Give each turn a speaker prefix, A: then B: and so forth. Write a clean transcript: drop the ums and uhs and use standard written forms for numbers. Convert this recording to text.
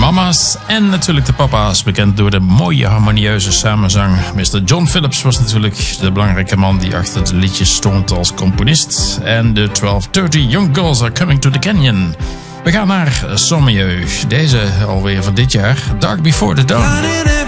A: mama's en natuurlijk de papa's, bekend door de mooie harmonieuze samenzang. Mr. John Phillips was natuurlijk de belangrijke man die achter de liedjes stond als componist. En de 12:30 Young Girls Are Coming to the Canyon. We gaan naar Sommieu. Deze alweer van dit jaar, Dark Before the Dawn.